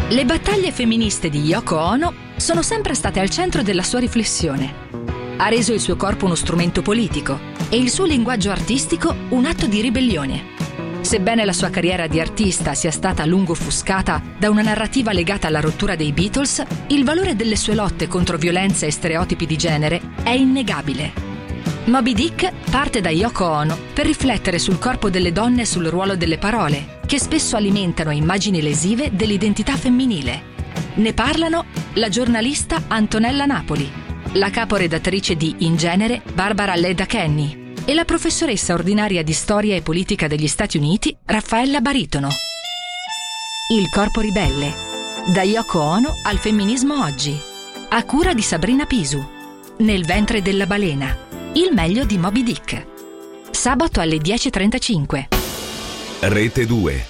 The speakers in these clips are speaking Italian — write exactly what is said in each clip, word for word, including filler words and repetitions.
Le battaglie femministe di Yoko Ono sono sempre state al centro della sua riflessione. Ha reso il suo corpo uno strumento politico e il suo linguaggio artistico un atto di ribellione. Sebbene la sua carriera di artista sia stata a lungo offuscata da una narrativa legata alla rottura dei Beatles, il valore delle sue lotte contro violenza e stereotipi di genere è innegabile. Moby Dick parte da Yoko Ono per riflettere sul corpo delle donne e sul ruolo delle parole, che spesso alimentano immagini lesive dell'identità femminile. Ne parlano la giornalista Antonella Napoli, la caporedattrice di In Genere Barbara Leda Kenny e la professoressa ordinaria di Storia e Politica degli Stati Uniti Raffaella Baritono. Il corpo ribelle, da Yoko Ono al femminismo oggi, a cura di Sabrina Pisu. Nel ventre della balena, il meglio di Moby Dick. Sabato alle dieci e trentacinque. Rete due.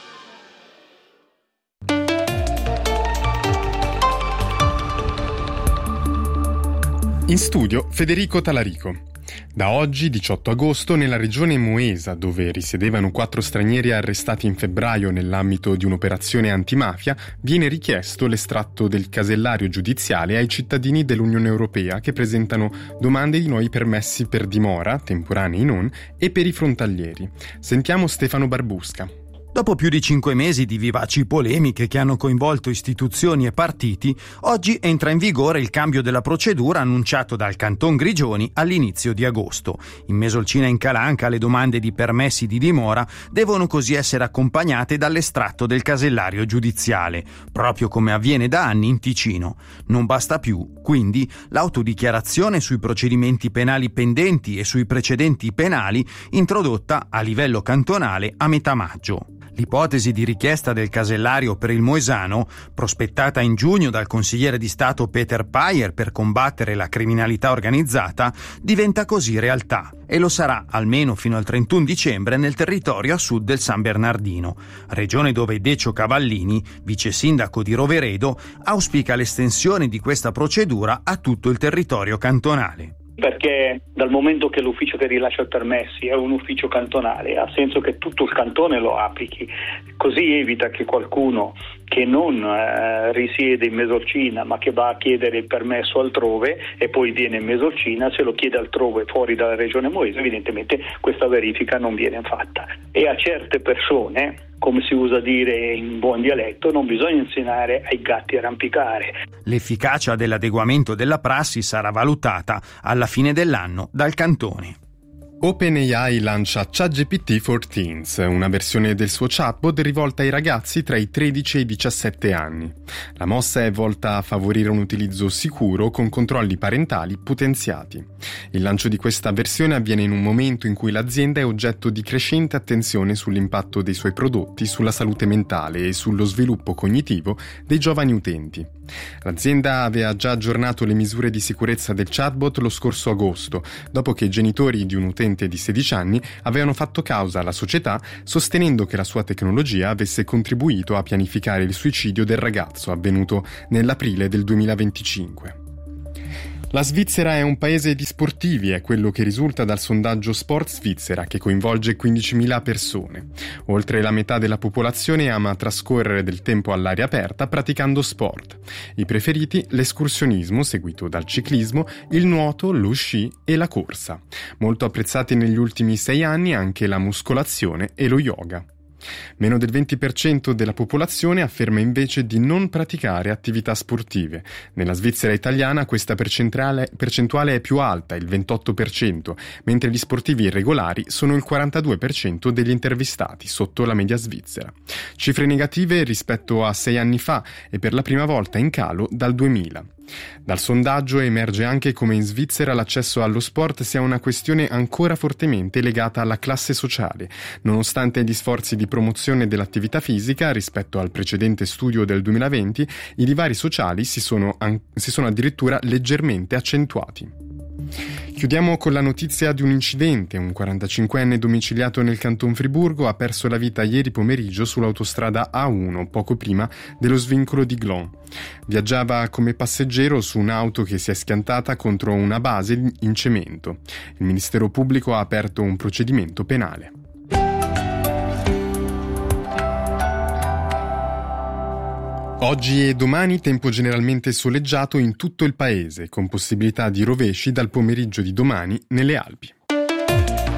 In studio Federico Talarico. Da oggi, diciotto agosto, nella regione Moesa, dove risiedevano quattro stranieri arrestati in febbraio nell'ambito di un'operazione antimafia, viene richiesto l'estratto del casellario giudiziale ai cittadini dell'Unione Europea che presentano domande di nuovi permessi per dimora, temporanei non, e per i frontalieri. Sentiamo Stefano Barbusca. Dopo più di cinque mesi di vivaci polemiche che hanno coinvolto istituzioni e partiti, oggi entra in vigore il cambio della procedura annunciato dal Canton Grigioni all'inizio di agosto. In Mesolcina e in Calanca le domande di permessi di dimora devono così essere accompagnate dall'estratto del casellario giudiziale, proprio come avviene da anni in Ticino. Non basta più, quindi, l'autodichiarazione sui procedimenti penali pendenti e sui precedenti penali introdotta a livello cantonale a metà maggio. L'ipotesi di richiesta del casellario per il Moesano, prospettata in giugno dal consigliere di Stato Peter Payer per combattere la criminalità organizzata, diventa così realtà e lo sarà almeno fino al trentuno dicembre nel territorio a sud del San Bernardino, regione dove Decio Cavallini, vice sindaco di Roveredo, auspica l'estensione di questa procedura a tutto il territorio cantonale. Perché dal momento che l'ufficio che rilascia i permessi è un ufficio cantonale, ha senso che tutto il cantone lo applichi, così evita che qualcuno che non eh, risiede in Mesolcina ma che va a chiedere il permesso altrove e poi viene in Mesolcina, se lo chiede altrove fuori dalla regione Moesa, evidentemente questa verifica non viene fatta. E a certe persone, come si usa dire in buon dialetto, non bisogna insegnare ai gatti a arrampicare. L'efficacia dell'adeguamento della prassi sarà valutata alla fine dell'anno dal cantone. OpenAI lancia ChatGPT for Teens, una versione del suo chatbot rivolta ai ragazzi tra i tredici e i diciassette anni. La mossa è volta a favorire un utilizzo sicuro con controlli parentali potenziati. Il lancio di questa versione avviene in un momento in cui l'azienda è oggetto di crescente attenzione sull'impatto dei suoi prodotti sulla salute mentale e sullo sviluppo cognitivo dei giovani utenti. L'azienda aveva già aggiornato le misure di sicurezza del chatbot lo scorso agosto, dopo che i genitori di un utente di sedici anni avevano fatto causa alla società sostenendo che la sua tecnologia avesse contribuito a pianificare il suicidio del ragazzo avvenuto nell'aprile del duemilaventicinque. La Svizzera è un paese di sportivi, è quello che risulta dal sondaggio Sport Svizzera, che coinvolge quindicimila persone. Oltre la metà della popolazione ama trascorrere del tempo all'aria aperta praticando sport. I preferiti l'escursionismo, seguito dal ciclismo, il nuoto, lo sci e la corsa. Molto apprezzati negli ultimi sei anni anche la muscolazione e lo yoga. Meno del venti per cento della popolazione afferma invece di non praticare attività sportive. Nella Svizzera italiana questa percentuale, percentuale è più alta, il ventotto per cento, mentre gli sportivi irregolari sono il quarantadue per cento degli intervistati, sotto la media svizzera. Cifre negative rispetto a sei anni fa e per la prima volta in calo dal duemila. Dal sondaggio emerge anche come in Svizzera l'accesso allo sport sia una questione ancora fortemente legata alla classe sociale. Nonostante gli sforzi di promozione dell'attività fisica rispetto al precedente studio del duemilaventi, i divari sociali si sono, an- si sono addirittura leggermente accentuati. Chiudiamo con la notizia di un incidente. Un quarantacinquenne domiciliato nel Canton Friburgo ha perso la vita ieri pomeriggio sull'autostrada A uno, poco prima dello svincolo di Glon. Viaggiava come passeggero su un'auto che si è schiantata contro una base in cemento. Il Ministero Pubblico ha aperto un procedimento penale. Oggi e domani tempo generalmente soleggiato in tutto il paese, con possibilità di rovesci dal pomeriggio di domani nelle Alpi.